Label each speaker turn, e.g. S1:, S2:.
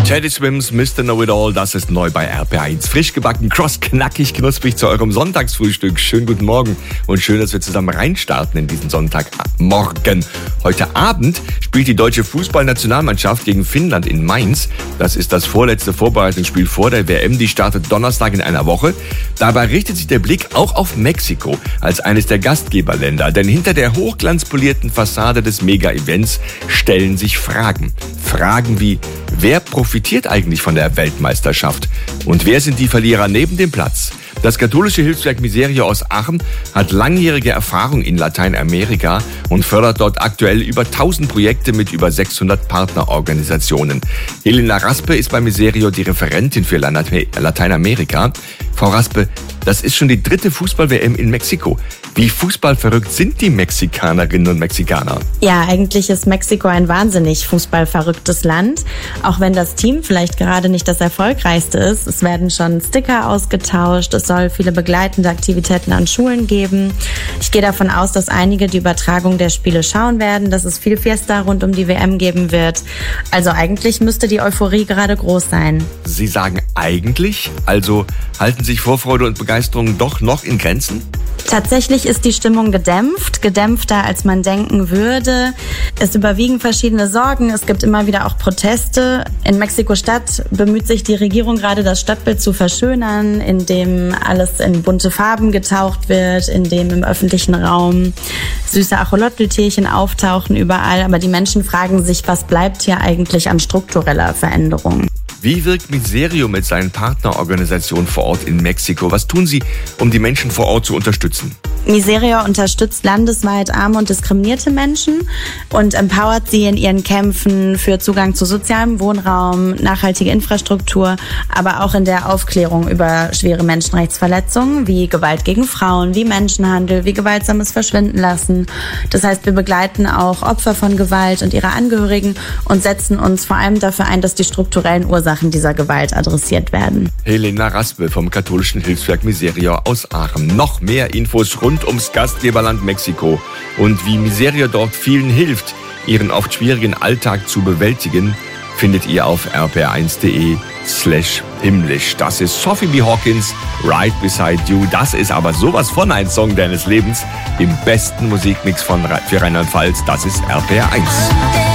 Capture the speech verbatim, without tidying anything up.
S1: Teddy Swims, Mister Know-It-All, das ist neu bei R P eins. Frisch gebacken, cross, knackig, knusprig zu eurem Sonntagsfrühstück. Schönen guten Morgen und schön, dass wir zusammen reinstarten in diesen Sonntagmorgen. Heute Abend spielt die deutsche Fußballnationalmannschaft gegen Finnland in Mainz. Das ist das vorletzte Vorbereitungsspiel vor der W M. Die startet Donnerstag in einer Woche. Dabei richtet sich der Blick auch auf Mexiko als eines der Gastgeberländer. Denn hinter der hochglanzpolierten Fassade des Mega-Events stellen sich Fragen. Fragen wie: Wer profitiert eigentlich von der Weltmeisterschaft? Und wer sind die Verlierer neben dem Platz? Das katholische Hilfswerk Miserio aus Aachen hat langjährige Erfahrung in Lateinamerika und fördert dort aktuell über tausend Projekte mit über sechshundert Partnerorganisationen. Helena Raspe ist bei Miserio die Referentin für Lateinamerika. Frau Raspe, das ist schon die dritte Fußball-W M in Mexiko. Wie fußballverrückt sind die Mexikanerinnen und Mexikaner?
S2: Ja, eigentlich ist Mexiko ein wahnsinnig fußballverrücktes Land. Auch wenn das Team vielleicht gerade nicht das erfolgreichste ist. Es werden schon Sticker ausgetauscht. Es soll viele begleitende Aktivitäten an Schulen geben. Ich gehe davon aus, dass einige die Übertragung der Spiele schauen werden, dass es viel Fiesta rund um die W M geben wird. Also eigentlich müsste die Euphorie gerade groß sein.
S1: Sie sagen eigentlich? Also halten sich Vorfreude und Begeisterung doch noch in Grenzen?
S2: Tatsächlich ist die Stimmung gedämpft, gedämpfter als man denken würde. Es überwiegen verschiedene Sorgen, es gibt immer wieder auch Proteste. In Mexiko-Stadt bemüht sich die Regierung gerade, das Stadtbild zu verschönern, indem alles in bunte Farben getaucht wird, indem im öffentlichen Raum süße Acholotl-Tierchen auftauchen überall. Aber die Menschen fragen sich, was bleibt hier eigentlich an struktureller Veränderung?
S1: Wie wirkt Miserio mit seinen Partnerorganisationen vor Ort in Mexiko? Was tun Sie, um die Menschen vor Ort zu unterstützen?
S2: Miserio unterstützt landesweit arme und diskriminierte Menschen und empowert sie in ihren Kämpfen für Zugang zu sozialem Wohnraum, nachhaltige Infrastruktur, aber auch in der Aufklärung über schwere Menschenrechtsverletzungen wie Gewalt gegen Frauen, wie Menschenhandel, wie gewaltsames Verschwinden lassen. Das heißt, wir begleiten auch Opfer von Gewalt und ihre Angehörigen und setzen uns vor allem dafür ein, dass die strukturellen Ursachen dieser Gewalt adressiert werden.
S1: Helena Raspe vom katholischen Hilfswerk Miserio aus Aachen. Noch mehr Infos rund ums Gastgeberland Mexiko und wie Miserio dort vielen hilft, ihren oft schwierigen Alltag zu bewältigen, findet ihr auf r p r eins punkt d e slash himmlisch. Das ist Sophie B. Hawkins, Right Beside You. Das ist aber sowas von ein Song deines Lebens im besten Musikmix von für Rheinland-Pfalz. Das ist R P R eins.